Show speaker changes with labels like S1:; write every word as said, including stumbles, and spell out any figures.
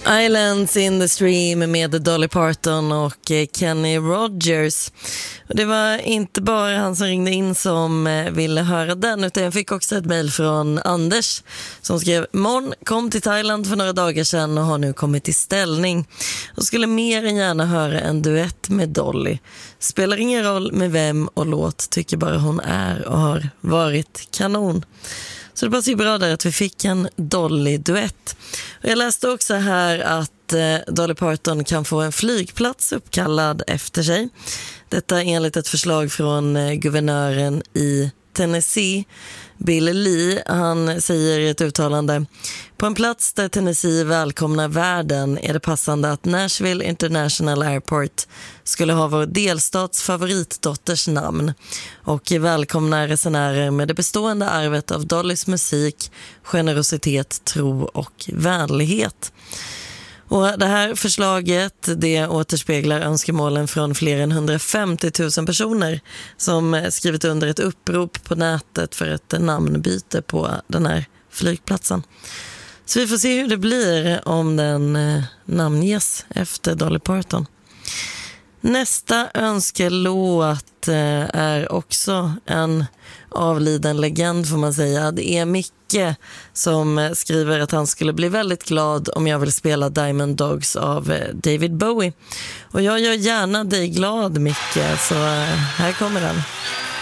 S1: Islands in the Stream med Dolly Parton och Kenny Rogers. Och det var inte bara han som ringde in som ville höra den, utan jag fick också ett mejl från Anders som skrev: Mon kom till Thailand för några dagar sedan och har nu kommit i ställning och skulle mer än gärna höra en duett med Dolly. Spelar ingen roll med vem och låt, tycker bara hon är och har varit kanon. Så det passar ju bra där att vi fick en Dolly-duett. Och jag läste också här att eh, Dolly Parton kan få en flygplats uppkallad efter sig. Detta enligt ett förslag från eh, guvernören i Tennessee, Bill Lee. Han säger i ett uttalande: på en plats där Tennessee välkomnar världen är det passande att Nashville International Airport skulle ha vår delstats favoritdotters namn och välkomna resenärer med det bestående arvet av Dollys musik, generositet, tro och vänlighet. Och det här förslaget, det återspeglar önskemålen från fler än hundrafemtio tusen personer som skrivit under ett upprop på nätet för ett namnbyte på den här flygplatsen. Så vi får se hur det blir om den namnges efter Dolly Parton. Nästa önskelåt är också en avliden legend, får man säga. Det är Micke som skriver att han skulle bli väldigt glad om jag vill spela Diamond Dogs av David Bowie. Och jag gör gärna dig glad, Micke, så här kommer den.